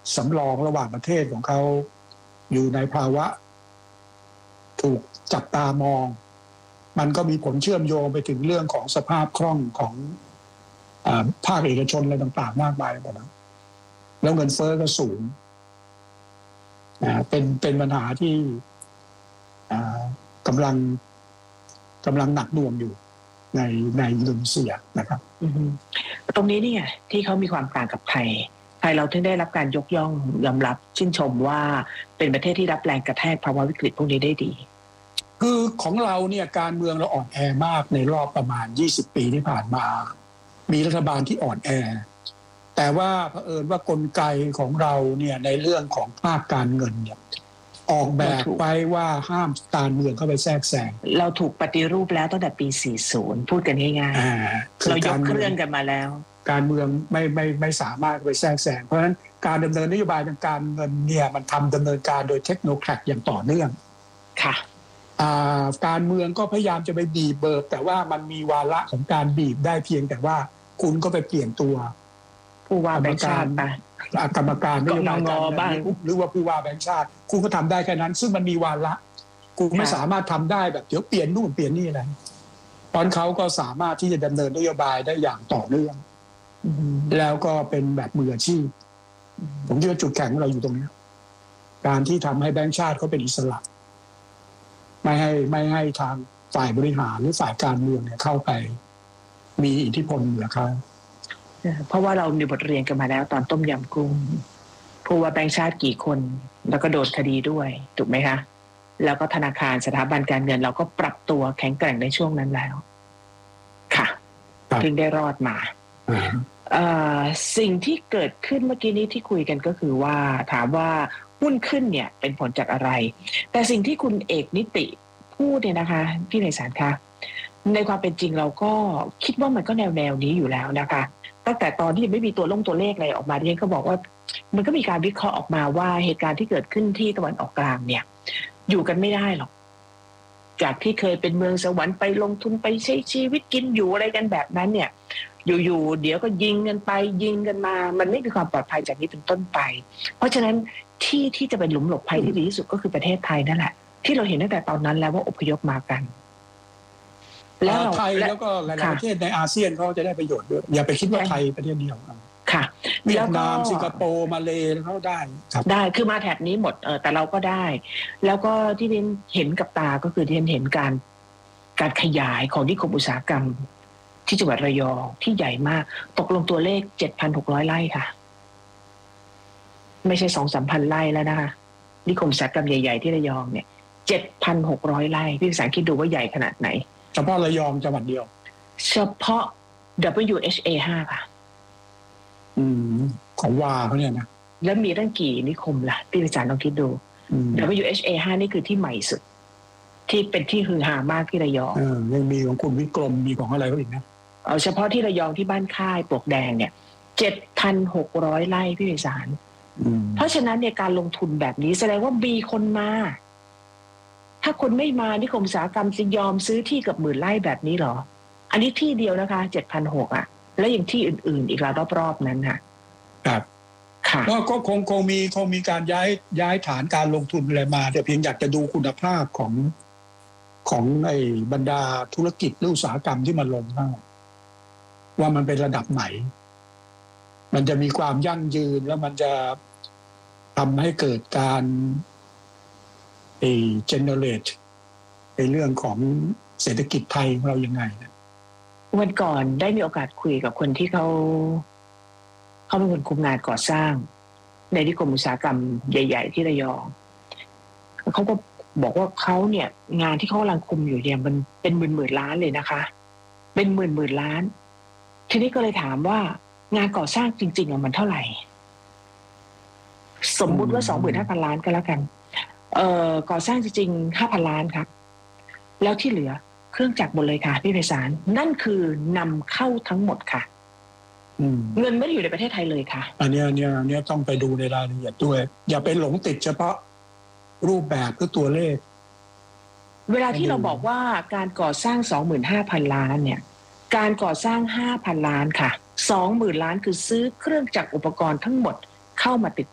สำรองระหว่างประเทศของเขาอยู่ในภาวะถูกจับตามองมันก็มีผลเชื่อมโยงไปถึงเรื่องของสภาพคล่องของภาคเอกชนอะไรต่างๆมากมายหมดนะแล้วเงินเฟ้อก็สูงเป็นปัญหาที่กำลังหนักหน่วงอยู่ในอินโดนีเซียนะครับตรงนี้นี่ไงที่เขามีความต่างกับไทยเราถึงได้รับการยกย่องยอมรับชื่นชมว่าเป็นประเทศที่รับแรงกระแทกภาวะวิกฤตพวกนี้ได้ดีคือของเราเนี่ยการเมืองเราอ่อนแอมากในรอบประมาณ20 ปีที่ผ่านมามีรัฐบาลที่อ่อนแอแต่ว่าเผอิญว่ากลไกของเราเนี่ยในเรื่องของภาคการเงินเนี่ยออกแบบไว้ว่าห้ามการเมืองเข้าไปแทรกแซงเราถูกปฏิรูปแล้วตั้งแต่ปี40พูดกันง่ายๆเรายกเครื่องกันมาแล้วการเมืองไม่สามารถไปแทรกแซงเพราะฉะนั้นการดำเนินนโยบายทางการเงินเนี่ยมันดำเนินการโดยเทคโนแครดอย่างต่อเนื่องค่ะการเมืองก็พยายามจะไปบีบเบิกแต่ว่ามันมีวาระของการบีบได้เพียงแต่ว่าคุณก็ไปเปลี่ยนตัวผู้ว่าแบงค์ชาติกรรมการนโยบายการเงินหรือว่าผู้ว่าแบงค์ชาติคุณก็ทำได้แค่นั้นซึ่งมันมีวาระคุณไม่สามารถทำได้แบบเดี๋ยวเปลี่ยนนู่นเปลี่ยนนี่อะไรตอนเขาก็สามารถที่จะดำเนินนโยบายได้อย่างต่อเนื่องแล้วก็เป็นแบบมืออาชีพผมคิดว่าจุดแข็งของเราอยู่ตรงนี้การที่ทำให้แบงก์ชาติเขาเป็นอิสระไม่ให้ทางฝ่ายบริหารหรือฝ่ายการเมืองเนี่ยเข้าไปมีอิทธิพลเหนือเขาเพราะว่าเรามีบทเรียนกันมาแล้วตอนต้มยำกุ้งผู้ว่าแบงก์ชาติกี่คนแล้วก็โดนคดีด้วยถูกไหมคะแล้วก็ธนาคารสถาบันการเงินเราก็ปรับตัวแข็งแกร่งในช่วงนั้นแล้วค่ะถึงได้รอดมาสิ่งที่เกิดขึ้นเมื่อกี้นี้ที่คุยกันก็คือว่าถามว่าหุ้นขึ้นเนี่ยเป็นผลจากอะไรแต่สิ่งที่คุณเอกนิติพูดเนี่ยนะคะพี่ไพศาลคะในความเป็นจริงเราก็คิดว่ามันก็แนวนี้อยู่แล้วนะคะตั้งแต่ตอนที่ยังไม่มีตัวเลขอะไรออกมาที่ก็บอกว่ามันก็มีการวิเคราะห์ออกมาว่าเหตุการณ์ที่เกิดขึ้นที่ตะวันออกกลางเนี่ยอยู่กันไม่ได้หรอกจากที่เคยเป็นเมืองสวรรค์ไปลงทุนไปใช้ชีวิตกินอยู่อะไรกันแบบนั้นเนี่ยอยู่ๆเดี๋ยวก็ยิงกันไปยิงกันมามันไม่มีความปลอดภัยจากนี้เป็นต้นไปเพราะฉะนั้นที่จะเป็นหลุมหลบภัยที่ดีที่สุดก็คือประเทศไทยนั่นแหละที่เราเห็นตั้งแต่ตอนนั้นแล้วว่าอพยพมากันแล้วไทยแล้วก็หลายประเทศในอาเซียนเขาจะได้ประโยชน์ด้วยอย่าไปคิดว่าไทยประเทศเดียวค่ะเวียดนามสิงคโปร์มาเลเขาได้คือมาแถบนี้หมดแต่เราก็ได้แล้วก็ที่เห็นกับตาก็คือที่เห็นการขยายของนิคมอุตสาหกรรมที่จังหวัดระยองที่ใหญ่มากตกลงตัวเลข 7,600 ไร่ค่ะไม่ใช่ 2-3,000 ไร่แล้วนะคะนิคมอุตสาหกรรมใหญ่ๆที่ระยองเนี่ย 7,600 ไร่พี่ภาษาคิดดูว่าใหญ่ขนาดไหนเฉพาะระยองจังหวัดเดียวเฉพาะ WHA 5ค่ะของว่าเขาเนี่ยนะแล้วมีตั้งกี่นิคมล่ะพี่ภาษาลองคิดดู WHA 5นี่คือที่ใหม่สุดที่เป็นที่ฮือฮามากที่ระยองยังมีของคุณวิกรมมีของอะไรก็อีกนะเอาเฉพาะที่ระยองที่บ้านค่ายปลวกแดงเนี่ย 7,600 ไร่พี่วิสารเพราะฉะนั้นเนี่ยการลงทุนแบบนี้แสดงว่ามีคนมาถ้าคนไม่มานิคมอุตสาหกรรมจะยอมซื้อที่กับ10,000 ไร่แบบนี้เหรออันนี้ที่เดียวนะคะ 7,600 แล้วอย่างที่อื่นๆอีกรอบๆนั้นค่ะครับค่ะก็คงมีการย้ายฐานการลงทุนอะไรมาแต่เพียงอยากจะดูคุณภาพของไอ้บรรดาธุรกิจหรืออุตสาหกรรมที่มันลงมาว่ามันเป็นระดับไหนมันจะมีความยั่งยืนแล้วมันจะทำให้เกิดการgenerate ในเรื่องของเศรษฐกิจไทยของเรายังไงนะวันก่อนได้มีโอกาสคุยกับคนที่เขาเป็นคนคุมงานก่อสร้างในนิคมอุตสาหกรรมใหญ่ๆที่ระยองเขาก็บอกว่าเขาเนี่ยงานที่เขากำลังคุมอยู่เนี่ยมันเป็นหมื่นล้านเลยนะคะเป็นหมื่นล้านทีนี้ก็เลยถามว่างานก่อสร้างจริงๆมันเท่าไหร่สมมุติว่า 25,000 ล้านก็แล้วกันก่อสร้างจริงๆ 5,000 ล้านครับแล้วที่เหลือเครื่องจักรหมดเลยค่ะพี่ไพศาลนั่นคือนำเข้าทั้งหมดค่ะเงินไม่ได้อยู่ในประเทศไทยเลยค่ะอันนี้ต้องไปดูในรายละเอียดด้วยอย่าไปหลงติดเฉพาะรูปแบบหรือตัวเลขเวลาที่เราบอกว่าการก่อสร้าง 25,000 ล้านเนี่ยการก่อสร้าง 5,000 ล้านค่ะ 20,000 ล้านคือซื้อเครื่องจักรอุปกรณ์ทั้งหมดเข้ามาติด